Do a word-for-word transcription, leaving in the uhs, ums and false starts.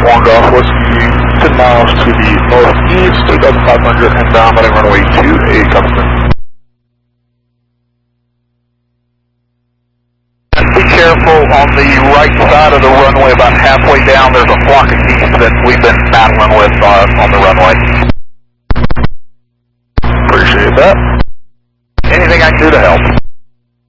one Golf Whiskey, ten miles to the northeast, three thousand five hundred, and down heading runway two eight, Covington. Be careful on the right side of the runway, about halfway down, there's a flock of geese that we've been battling with uh, on the runway. Appreciate that. Anything I can do to help?